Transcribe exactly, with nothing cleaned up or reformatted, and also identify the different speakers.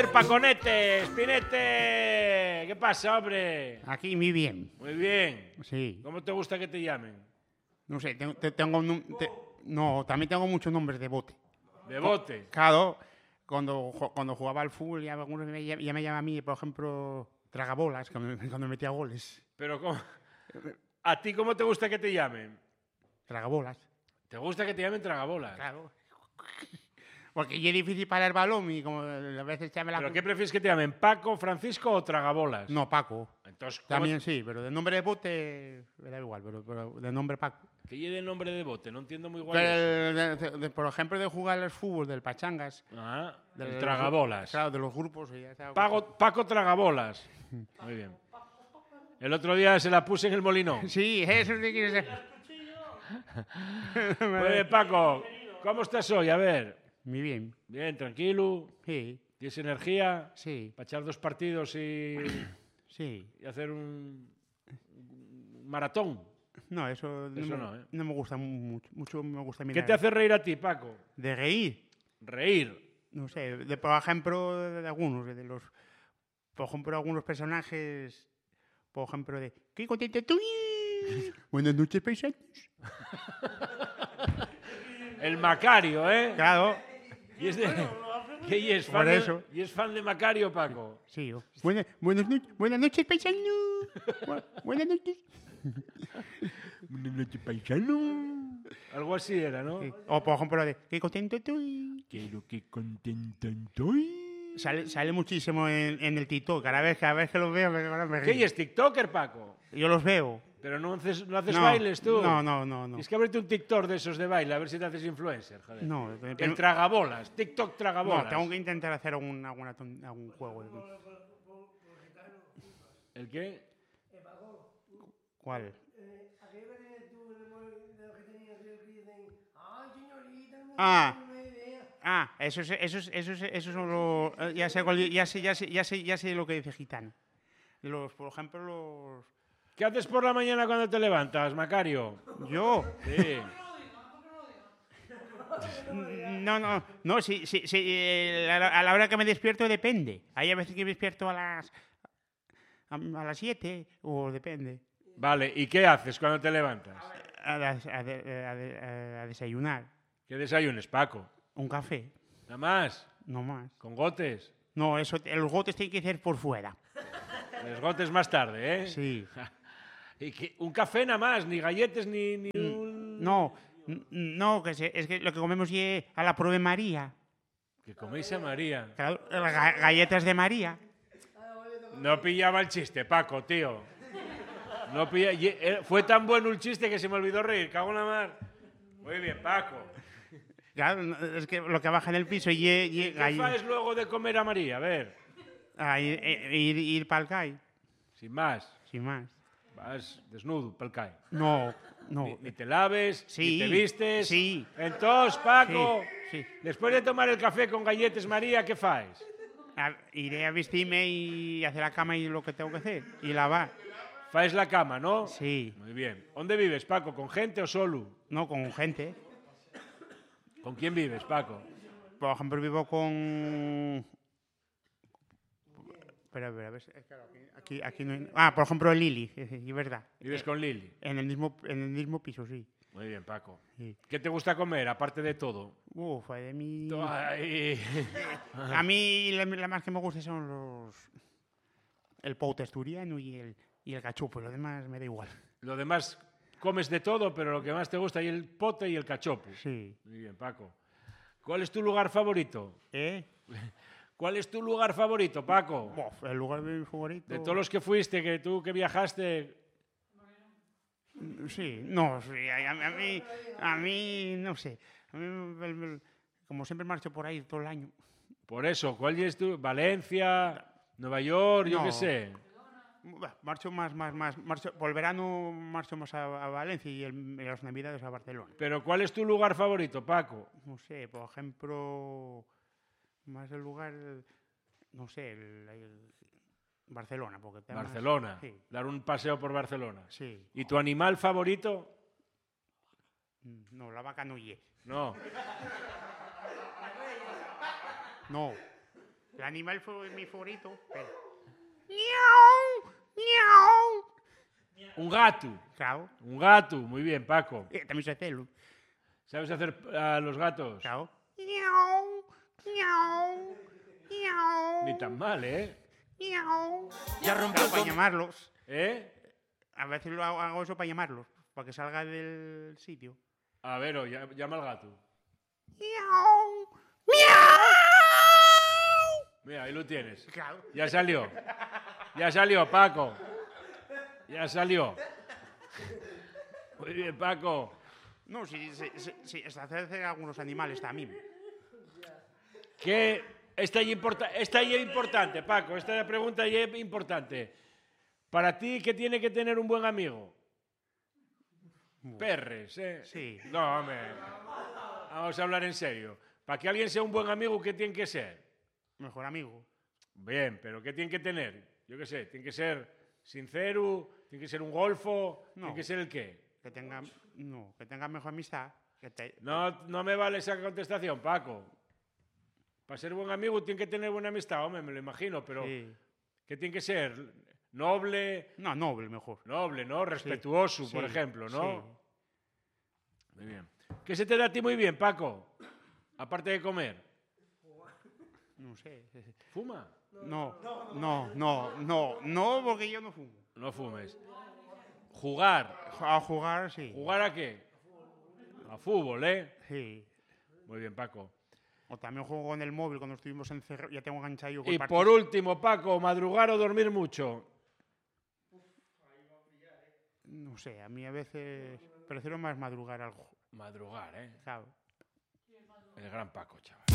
Speaker 1: el Paconete, Spinete. ¿Qué pasa, hombre?
Speaker 2: Aquí muy bien.
Speaker 1: Muy bien.
Speaker 2: Sí.
Speaker 1: ¿Cómo te gusta que te llamen?
Speaker 2: No sé, tengo, te- tengo un- te- no, también tengo muchos nombres de bote.
Speaker 1: De bote.
Speaker 2: Claro, cuando, ju- cuando jugaba al fútbol ya, algunos me, ya, ya me llaman a mí, por ejemplo, tragabolas, cuando, cuando metía goles.
Speaker 1: Pero ¿cómo? ¿A ti cómo te gusta que te llamen?
Speaker 2: Tragabolas,
Speaker 1: ¿Te gusta que te llamen tragabolas?
Speaker 2: claro. Porque ya es difícil parar el balón y como a veces llame la...
Speaker 1: ¿Pero qué prefieres que te llamen? ¿Paco, Francisco o tragabolas?
Speaker 2: No, Paco.
Speaker 1: Entonces, ¿cómo
Speaker 2: También sí, pero de nombre de bote me da igual, pero, pero de nombre Paco.
Speaker 1: te- ¿Qué lleve el nombre de bote? No entiendo muy guay.
Speaker 2: Pero,
Speaker 1: eso.
Speaker 2: de- de- de- por ejemplo, de jugar al fútbol, del Pachangas.
Speaker 1: Ah,
Speaker 2: de
Speaker 1: el
Speaker 2: los-
Speaker 1: tragabolas.
Speaker 2: Claro, de los grupos. y ya está.
Speaker 1: Paco, Paco Tragabolas. Muy bien. El otro día se la puse en el Molinón.
Speaker 2: Sí, eso sí que ser.
Speaker 1: Muy bien, Paco. ¿Cómo estás hoy? A ver.
Speaker 2: Muy bien.
Speaker 1: Bien, tranquilo.
Speaker 2: Sí,
Speaker 1: ¿Tienes energía
Speaker 2: sí,
Speaker 1: para echar dos partidos y,
Speaker 2: sí.
Speaker 1: y hacer un, un maratón?
Speaker 2: No, eso,
Speaker 1: Eso
Speaker 2: no,
Speaker 1: no,
Speaker 2: me,
Speaker 1: ¿eh?
Speaker 2: no me gusta mucho. Mucho me gusta
Speaker 1: ¿Qué
Speaker 2: mirar.
Speaker 1: te hace reír a ti, Paco?
Speaker 2: De reír.
Speaker 1: Reír.
Speaker 2: No sé, de, por ejemplo, de, de algunos, de los... Por ejemplo, algunos personajes... Por ejemplo, de... ¡Qué contento estoy! Buenas noches, paisanos.
Speaker 1: El Macario, ¿eh?
Speaker 2: Claro,
Speaker 1: Y es, de, que y es, fan
Speaker 2: Por
Speaker 1: de,
Speaker 2: eso.
Speaker 1: y es fan de Macario, Paco.
Speaker 2: sí. yo. Buenas, buenas, noches, buenas noches, paisanos. Bu- Buenas noches.
Speaker 1: Buenas noches, paisano. Algo así era, ¿no?
Speaker 2: Sí. O, por ejemplo, de... ¡Qué contento estoy!
Speaker 1: Quiero que contento estoy.
Speaker 2: Sale, sale muchísimo en, en el TikTok. Cada vez, cada vez que los veo, me, ahora me
Speaker 1: ¿Qué?
Speaker 2: río.
Speaker 1: ¿Y es TikToker, Paco?
Speaker 2: Yo los veo.
Speaker 1: Pero no haces, no haces
Speaker 2: No,
Speaker 1: bailes tú.
Speaker 2: No, no, no. no.
Speaker 1: Tienes que abrirte un TikTok de esos de baile, a ver si te haces influencer, joder.
Speaker 2: No, eh,
Speaker 1: El
Speaker 2: pero-
Speaker 1: tragabolas, TikTok tragabolas.
Speaker 2: No, tengo que intentar hacer algún, alguna ton- algún juego. de-
Speaker 1: ¿El qué?
Speaker 2: ¿Cuál? Ah, ah, esos, esos, esos, esos son los... eh, Ya sé, cuál- ya sé, ya sé, ya sé, ya sé lo que dice Gitano. Los, por ejemplo, los...
Speaker 1: ¿Qué haces por la mañana cuando te levantas, Macario?
Speaker 2: Yo...
Speaker 1: Sí.
Speaker 2: No, no, no, sí, sí, sí, eh, a la- a la hora que me despierto depende. Hay a veces que me despierto a las... A, a las siete, o depende.
Speaker 1: Vale, ¿y qué haces cuando te levantas?
Speaker 2: A, las- a de- a de- a desayunar.
Speaker 1: ¿Qué desayunes, Paco?
Speaker 2: Un café,
Speaker 1: ¿Nada más?
Speaker 2: no más.
Speaker 1: ¿Con gotes?
Speaker 2: No, eso, los gotes tienen que ser por fuera.
Speaker 1: Los gotes más tarde, ¿eh?
Speaker 2: Sí.
Speaker 1: ¿Y qué? ¿Un café nada más? ¿Ni galletes ni, ni un...?
Speaker 2: No, n- no, que se- es que lo que comemos es a la prueba de María.
Speaker 1: Que coméis a María.
Speaker 2: Claro, las ga- galletas de María.
Speaker 1: No pillaba el chiste, Paco, tío. No pilla... y- eh, Fue tan bueno el chiste que se me olvidó reír. Cago en la mar. Muy bien, Paco.
Speaker 2: Claro, no, es que lo que baja en el piso y, y
Speaker 1: ¿Qué haces luego de comer a María? A ver,
Speaker 2: ir, ir, ir para el CAI,
Speaker 1: sin más.
Speaker 2: sin más.
Speaker 1: Vas desnudo, pel CAI.
Speaker 2: No, no.
Speaker 1: Ni, ni te laves,
Speaker 2: Sí,
Speaker 1: ni te vistes.
Speaker 2: sí.
Speaker 1: Entonces, Paco,
Speaker 2: Sí, sí.
Speaker 1: después de tomar el café con galletes María, ¿qué faes?
Speaker 2: A- iré a vestirme y hacer la cama y lo que tengo que hacer. Y lavar.
Speaker 1: Faes la cama, ¿no?
Speaker 2: Sí.
Speaker 1: Muy bien. ¿Dónde vives, Paco? ¿Con gente o solo?
Speaker 2: No, con gente.
Speaker 1: ¿Con quién vives, Paco?
Speaker 2: Por ejemplo, vivo con... Espera, espera, a ver. si- es que claro, aquí, aquí, aquí no hay- Ah, por ejemplo, Lili, es es verdad.
Speaker 1: ¿Vives con Lili?
Speaker 2: En el mismo, en el mismo piso, sí.
Speaker 1: Muy bien, Paco.
Speaker 2: Sí.
Speaker 1: ¿Qué te gusta comer, aparte de todo?
Speaker 2: Uf, de mí...
Speaker 1: Ay.
Speaker 2: A mí la, la más que me gusta son los... El pote asturiano y el, y el cachopo. Lo demás me da igual.
Speaker 1: Lo demás comes de todo, pero lo que más te gusta es el pote y el cachopo.
Speaker 2: Sí.
Speaker 1: Muy bien, Paco. ¿Cuál es tu lugar favorito?
Speaker 2: ¿Eh?
Speaker 1: ¿Cuál es tu lugar favorito, Paco?
Speaker 2: Bof, el lugar de mi favorito...
Speaker 1: De todos los que fuiste, que tú que viajaste,
Speaker 2: Sí, no, sí, a, a mí, a mí, no sé. A mí, el- el- como siempre marcho por ahí todo el año.
Speaker 1: por eso, ¿cuál es tu? Valencia, Nueva York, yo
Speaker 2: No.
Speaker 1: qué sé.
Speaker 2: Bah, Marcho más, más, más, marcho, por el verano marcho más a, a Valencia y, el, y las navidades a Barcelona.
Speaker 1: Pero ¿cuál es tu lugar favorito, Paco?
Speaker 2: No sé, por ejemplo, más el lugar, no sé, el, el- Barcelona, porque está más-
Speaker 1: Barcelona.
Speaker 2: sí,
Speaker 1: Dar un paseo por Barcelona.
Speaker 2: sí.
Speaker 1: ¿Y tu animal favorito?
Speaker 2: No, la vaca no ye.
Speaker 1: No.
Speaker 2: No. El animal fue mi favorito. Pero... ¡Miau! ¡Miau!
Speaker 1: Un gato.
Speaker 2: Claro.
Speaker 1: Un gato. Muy bien, Paco.
Speaker 2: Eh, también sé hacerlo.
Speaker 1: ¿Sabes hacer a los gatos?
Speaker 2: Claro. ¡Miau! ¡Miau! ¡Miau!
Speaker 1: Ni tan mal, ¿eh?
Speaker 2: ¡Miau!
Speaker 3: Ya rompió
Speaker 2: Claro,
Speaker 3: el
Speaker 2: para
Speaker 3: con...
Speaker 2: llamarlos.
Speaker 1: ¿Eh?
Speaker 2: A veces lo hago, hago eso para llamarlos. Para que salga del sitio.
Speaker 1: A ver, o, ll- llama al gato.
Speaker 2: ¡Miau! ¡Miau!
Speaker 1: Mira, ahí lo tienes.
Speaker 2: Claro.
Speaker 1: Ya salió. Ya salió, Paco. Ya salió. Muy bien, Paco.
Speaker 2: No, sí, sí, sí, sí, es hacer algunos animales también.
Speaker 1: ¿Qué? Esta ya importa, esta ya es importante, Paco. Esta pregunta ya es importante. Para ti, ¿qué tiene que tener un buen amigo? Perres, ¿eh?
Speaker 2: Sí.
Speaker 1: No, hombre. Vamos a hablar en serio. Para que alguien sea un buen amigo, ¿qué tiene que ser?
Speaker 2: Mejor amigo.
Speaker 1: Bien, pero ¿qué tiene que tener? Yo qué sé, tiene que ser sincero, tiene que ser un golfo,
Speaker 2: No.
Speaker 1: tiene que ser el qué.
Speaker 2: Que tenga, no, que tenga mejor amistad. Que te,
Speaker 1: No, no me vale esa contestación, Paco. Para ser buen amigo tiene que tener buena amistad, hombre, me lo imagino, pero
Speaker 2: sí.
Speaker 1: ¿qué tiene que ser? Noble,
Speaker 2: No, noble mejor.
Speaker 1: noble, ¿no? Respetuoso,
Speaker 2: Sí,
Speaker 1: por
Speaker 2: sí,
Speaker 1: ejemplo, ¿no?
Speaker 2: sí.
Speaker 1: Muy bien. ¿Qué se te da a ti muy bien, Paco? Aparte de comer.
Speaker 2: No sé.
Speaker 1: ¿Fuma?
Speaker 2: No, no, no, no, no, porque yo no fumo.
Speaker 1: No fumes. Jugar.
Speaker 2: A jugar, sí.
Speaker 1: ¿Jugar a qué? A fútbol, ¿eh?
Speaker 2: Sí.
Speaker 1: Muy bien, Paco.
Speaker 2: O también juego en el móvil cuando estuvimos encerrados. Ya tengo enganchado yo con
Speaker 1: Y
Speaker 2: el
Speaker 1: por
Speaker 2: partido.
Speaker 1: último, Paco, madrugar o dormir mucho.
Speaker 2: No sé, a mí a veces prefiero más madrugar algo.
Speaker 1: Madrugar, ¿eh?
Speaker 2: Claro.
Speaker 1: El gran Paco, chaval.